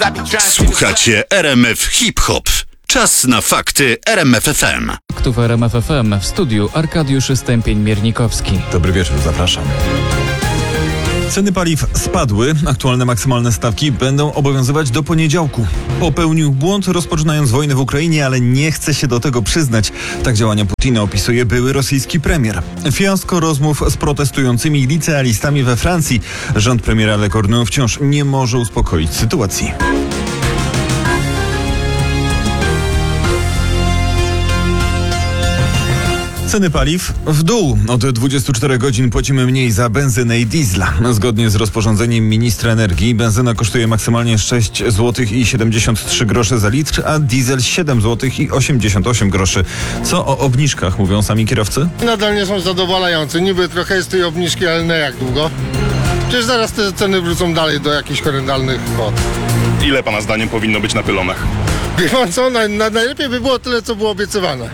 Słuchacie RMF Hip Hop. Czas na fakty RMF FM. Faktów RMF FM w studiu Arkadiusz Stępień-Miernikowski. Dobry wieczór, zapraszam. Ceny paliw spadły. Aktualne maksymalne stawki będą obowiązywać do poniedziałku. Popełnił błąd, rozpoczynając wojnę w Ukrainie, ale nie chce się do tego przyznać. Tak działania Putina opisuje były rosyjski premier. Fiasko rozmów z protestującymi licealistami we Francji. Rząd premiera Le Cornu wciąż nie może uspokoić sytuacji. Ceny paliw w dół. Od 24 godzin płacimy mniej za benzynę i diesla. Zgodnie z rozporządzeniem ministra energii benzyna kosztuje maksymalnie 6 zł i 73 grosze za litr, a diesel 7 zł i 88 groszy. Co o obniżkach mówią sami kierowcy? Nadal nie są zadowalające. Niby trochę jest tej obniżki, ale nie jak długo. Przecież zaraz te ceny wrócą dalej do jakichś horrendalnych kwot. Ile pana zdaniem powinno być na pylonach? Wie pan co? Najlepiej by było tyle, co było obiecywane.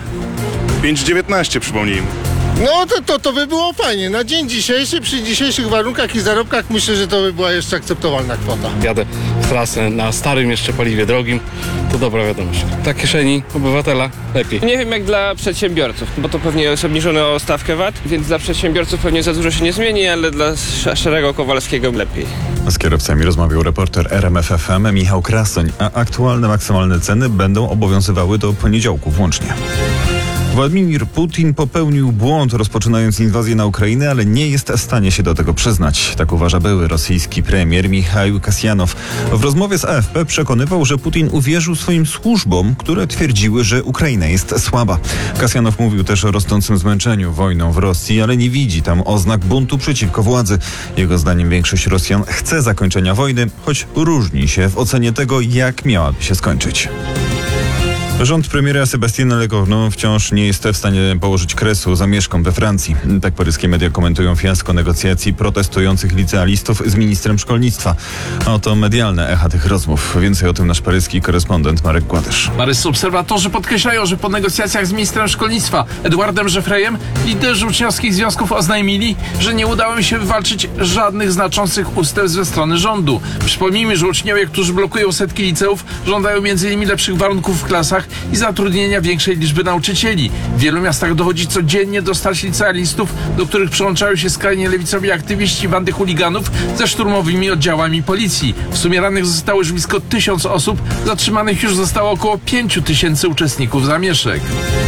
5,19 przypomnijmy. No to by było fajnie. Na dzień dzisiejszy, przy dzisiejszych warunkach i zarobkach myślę, że to by była jeszcze akceptowalna kwota. Jadę w trasę na starym jeszcze paliwie drogim, to dobra wiadomość. Dla kieszeni obywatela lepiej. Nie wiem jak dla przedsiębiorców, bo to pewnie jest obniżone o stawkę VAT, więc dla przedsiębiorców pewnie za dużo się nie zmieni, ale dla szarego Kowalskiego lepiej. Z kierowcami rozmawiał reporter RMF FM Michał Krasoń, a aktualne maksymalne ceny będą obowiązywały do poniedziałku włącznie. Władimir Putin popełnił błąd, rozpoczynając inwazję na Ukrainę, ale nie jest w stanie się do tego przyznać. Tak uważa były rosyjski premier Michał Kasjanow. W rozmowie z AFP przekonywał, że Putin uwierzył swoim służbom, które twierdziły, że Ukraina jest słaba. Kasjanow mówił też o rosnącym zmęczeniu wojną w Rosji, ale nie widzi tam oznak buntu przeciwko władzy. Jego zdaniem większość Rosjan chce zakończenia wojny, choć różni się w ocenie tego, jak miałaby się skończyć. Rząd premiera Sebastiana Le Cornu wciąż nie jest w stanie położyć kresu zamieszkom we Francji. Tak paryskie media komentują fiasko negocjacji protestujących licealistów z ministrem szkolnictwa. Oto medialne echa tych rozmów. Więcej o tym nasz paryski korespondent Marek Gładysz. Paryscy obserwatorzy podkreślają, że po negocjacjach z ministrem szkolnictwa Edouardem Geoffreyem liderzy uczniowskich związków oznajmili, że nie udało im się wywalczyć żadnych znaczących ustępstw ze strony rządu. Przypomnijmy, że uczniowie, którzy blokują setki liceów, żądają m.in. lepszych warunków w klasach i zatrudnienia większej liczby nauczycieli. W wielu miastach dochodzi codziennie do starć licealistów, do których przyłączają się skrajnie lewicowi aktywiści bandy chuliganów ze szturmowymi oddziałami policji. W sumie rannych zostało już blisko 1000 osób, zatrzymanych już zostało około 5000 uczestników zamieszek.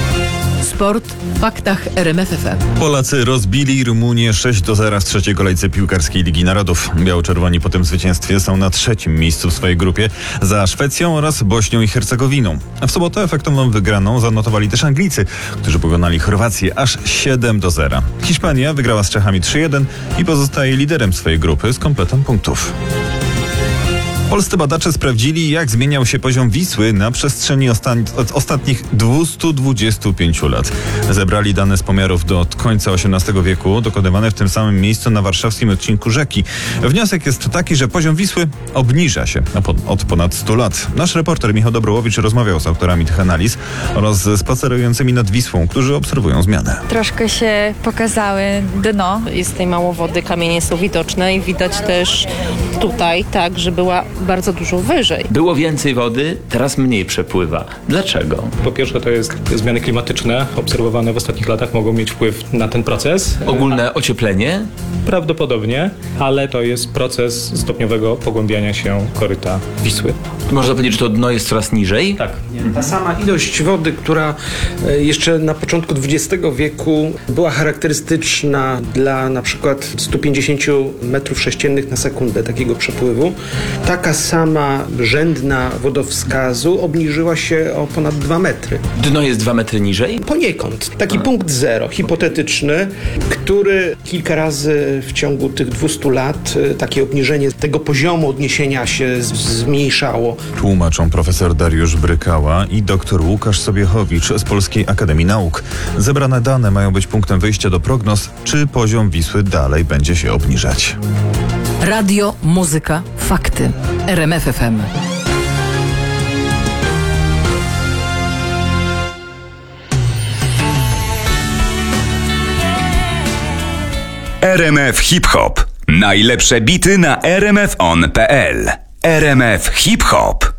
Sport w faktach RMF FM. Polacy rozbili Rumunię 6-0 w trzeciej kolejce piłkarskiej Ligi Narodów. Biało-czerwoni po tym zwycięstwie są na 3. miejscu w swojej grupie za Szwecją oraz Bośnią i Hercegowiną. A w sobotę efektowną wygraną zanotowali też Anglicy, którzy pokonali Chorwację aż 7-0. Hiszpania wygrała z Czechami 3-1 i pozostaje liderem swojej grupy z kompletem punktów. Polscy badacze sprawdzili, jak zmieniał się poziom Wisły na przestrzeni ostatnich 225 lat. Zebrali dane z pomiarów do końca XVIII wieku, dokonywane w tym samym miejscu na warszawskim odcinku rzeki. Wniosek jest taki, że poziom Wisły obniża się od ponad 100 lat. Nasz reporter Michał Dobrołowicz rozmawiał z autorami tych analiz oraz ze spacerującymi nad Wisłą, którzy obserwują zmianę. Troszkę się pokazały dno. Jest tutaj mało wody, kamienie są widoczne i widać też tutaj, tak, że była bardzo dużo wyżej. Było więcej wody, teraz mniej przepływa. Dlaczego? Po pierwsze to jest zmiany klimatyczne obserwowane w ostatnich latach mogą mieć wpływ na ten proces. Ogólne ocieplenie? Prawdopodobnie, ale to jest proces stopniowego pogłębiania się koryta Wisły. Można powiedzieć, że to dno jest coraz niżej? Tak. Ta sama ilość wody, która jeszcze na początku XX wieku była charakterystyczna dla na przykład 150 metrów sześciennych na sekundę takiego przepływu, taka sama rzędna wodowskazu obniżyła się o ponad 2 metry. Dno jest 2 metry niżej? Poniekąd. Taki punkt zero, hipotetyczny, który kilka razy w ciągu tych 200 lat takie obniżenie tego poziomu odniesienia się zmniejszało. Tłumaczą profesor Dariusz Brykała i dr Łukasz Sobiechowicz z Polskiej Akademii Nauk. Zebrane dane mają być punktem wyjścia do prognoz, czy poziom Wisły dalej będzie się obniżać. Radio, muzyka, fakty. RMF FM. RMF Hip Hop. Najlepsze bity na rmfon.pl. RMF Hip Hop.